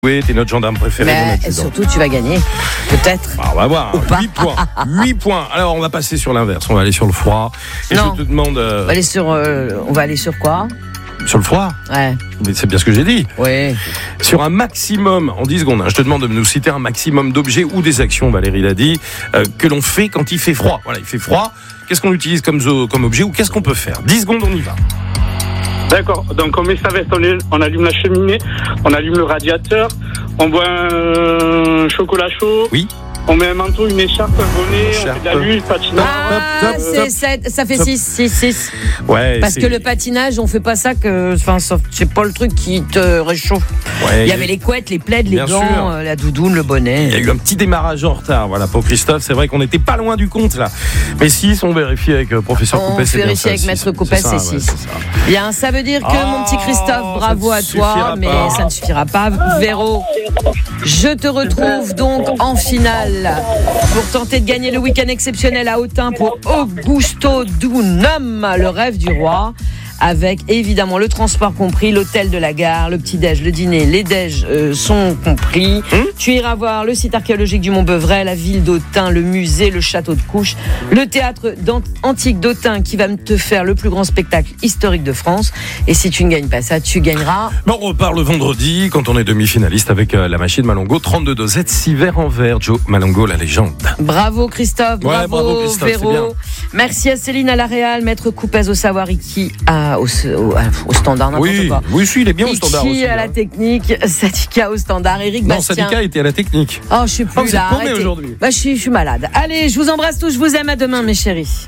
Oui, t'es notre gendarme préféré. Mais surtout, tu vas gagner. Peut-être. On va voir. 8 points. 8 points. Alors, on va passer sur l'inverse. On va aller sur le froid. Et non. je te demande. On va aller sur quoi? Sur le froid? Ouais. Mais c'est bien ce que j'ai dit. Oui. Sur un maximum, en 10 secondes, je te demande de nous citer un maximum d'objets ou des actions, Valérie l'a dit, que l'on fait quand il fait froid. Voilà, il fait froid. Qu'est-ce qu'on utilise comme objet ou qu'est-ce qu'on peut faire? 10 secondes, on y va. D'accord, donc on met sa veste, on allume la cheminée, on allume le radiateur, on boit un chocolat chaud. Oui. On met un manteau, une écharpe, un bonnet, on fait de la luge, patinage. Ah, ça fait 6. Ouais. Parce que le patinage, on fait pas ça c'est pas le truc qui te réchauffe. Ouais, il y avait les couettes, les plaids, les gants, la doudoune, le bonnet. Il y a eu un petit démarrage en retard, voilà, pour Christophe. C'est vrai qu'on n'était pas loin du compte, là. Mais 6, on vérifie avec professeur Coupès. On vérifie avec maître Coupès, c'est 6. Bien, ça veut dire que mon petit Christophe, bravo à toi, mais ça ne suffira pas. Véro, je te retrouve donc en finale pour tenter de gagner le week-end exceptionnel à Autun pour Augusto Dunum, le rêve du roi, avec évidemment le transport compris, l'hôtel de la gare, le petit-déj, le dîner, les déj sont compris. Tu iras voir le site archéologique du Mont-Beuvray, la ville d'Autun, le musée, le château de Couches, le théâtre antique d'Autun qui va te faire le plus grand spectacle historique de France. Et si tu ne gagnes pas ça, tu gagneras. Bon, on repart le vendredi quand on est demi-finaliste avec la machine Malongo, 32 dosettes, 6 verres en verre. Joe Malongo, la légende. Bravo Christophe, bravo Christophe, Véro. Merci à Céline à la Réal, maître Coupès au savoir, Iki au standard, n'importe quoi. Oui, il est bien au standard aussi. Iki à la technique, Sadika au standard, Eric Bastien. Non, Sadika était à la technique. Oh, je suis plus là, arrêtez. Aujourd'hui. Je suis malade. Allez, je vous embrasse tous, je vous aime, à demain mes chéris.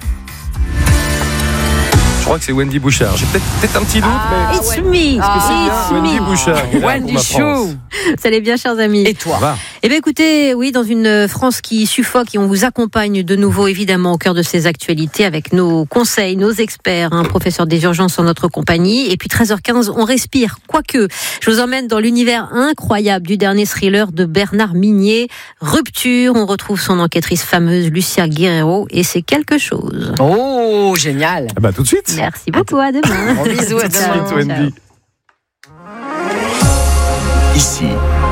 Je crois que c'est Wendy Bouchard. J'ai peut-être un petit doute, mais... It's me. Wendy Bouchard. Wendy Chou. Ça allait bien, chers amis. Et toi? Eh bien, écoutez, oui, dans une France qui suffoque, et on vous accompagne de nouveau, évidemment, au cœur de ces actualités avec nos conseils, nos experts, professeur des urgences en notre compagnie. Et puis, 13h15, on respire. Quoique, je vous emmène dans l'univers incroyable du dernier thriller de Bernard Minier, Rupture. On retrouve son enquêtrice fameuse, Lucia Guerrero, et c'est quelque chose. Oh, génial. Ah bah, tout de suite. Merci beaucoup, à demain. Bon bisous, à demain. Wendy. Ici.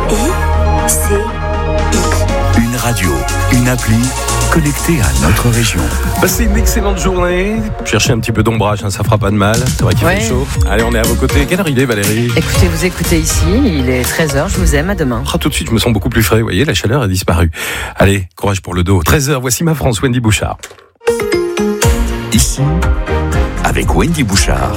Une radio, une appli connectée à notre région. Passez une excellente journée. Cherchez un petit peu d'ombrage, ça fera pas de mal. C'est vrai qu'il fait chaud. Allez, on est à vos côtés. Quelle heure il est, Valérie? Écoutez, vous écoutez ici, il est 13h, je vous aime, à demain. Tout de suite, je me sens beaucoup plus frais. Vous voyez, la chaleur a disparu. Allez, courage pour le dos. 13h, voici ma France, Wendy Bouchard. Ici, avec Wendy Bouchard.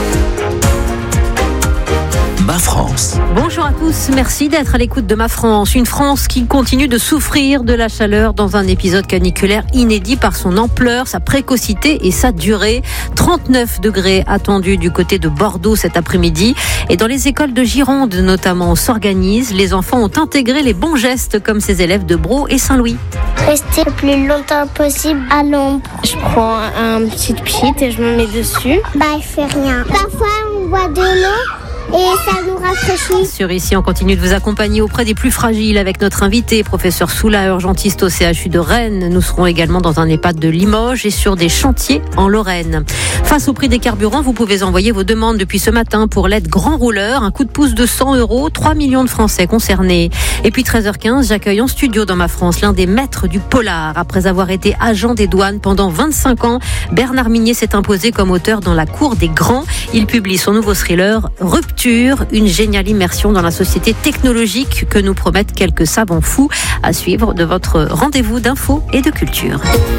Ma France. Bonjour à tous, merci d'être à l'écoute de Ma France. Une France qui continue de souffrir de la chaleur dans un épisode caniculaire inédit par son ampleur, sa précocité et sa durée. 39 degrés attendus du côté de Bordeaux cet après-midi. Et dans les écoles de Gironde notamment, on s'organise. Les enfants ont intégré les bons gestes comme ces élèves de Brault et Saint-Louis. Rester le plus longtemps possible à l'ombre. Je prends un petit pchit et je me mets dessus. Je fais rien. Parfois on boit de l'eau. Et ça nous rafraîchit. Sur Ici, on continue de vous accompagner auprès des plus fragiles avec notre invité, professeur Soula, urgentiste au CHU de Rennes. Nous serons également dans un EHPAD de Limoges et sur des chantiers en Lorraine. Face au prix des carburants, vous pouvez envoyer vos demandes depuis ce matin pour l'aide Grand Rouleur. Un coup de pouce de 100 €, 3 millions de Français concernés. Et puis 13h15, j'accueille en studio dans Ma France l'un des maîtres du polar. Après avoir été agent des douanes pendant 25 ans, Bernard Minier s'est imposé comme auteur dans la cour des grands. Il publie son nouveau thriller Rupture, une géniale immersion dans la société technologique que nous promettent quelques savants fous, à suivre de votre rendez-vous d'infos et de culture.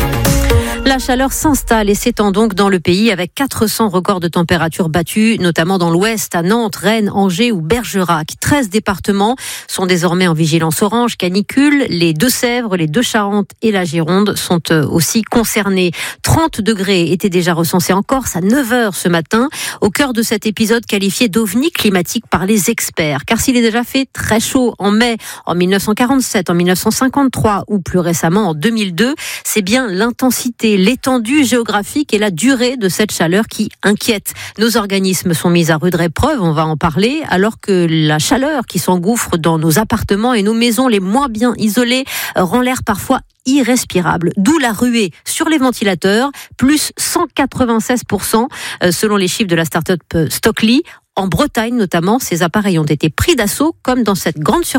La chaleur s'installe et s'étend donc dans le pays avec 400 records de température battus, notamment dans l'ouest, à Nantes, Rennes, Angers ou Bergerac. 13 départements sont désormais en vigilance orange canicule. Les Deux-Sèvres, les Deux-Charentes et la Gironde sont aussi concernés. 30 degrés étaient déjà recensés en Corse à 9h ce matin, au cœur de cet épisode qualifié d'ovni climatique par les experts. Car s'il est déjà fait très chaud en mai, en 1947, en 1953 ou plus récemment en 2002, c'est bien l'intensité, l'étendue géographique et la durée de cette chaleur qui inquiète. Nos organismes sont mis à rude épreuve, on va en parler, alors que la chaleur qui s'engouffre dans nos appartements et nos maisons les moins bien isolées rend l'air parfois irrespirable. D'où la ruée sur les ventilateurs, plus 196% selon les chiffres de la start-up Stockly. En Bretagne notamment, ces appareils ont été pris d'assaut, comme dans cette grande surface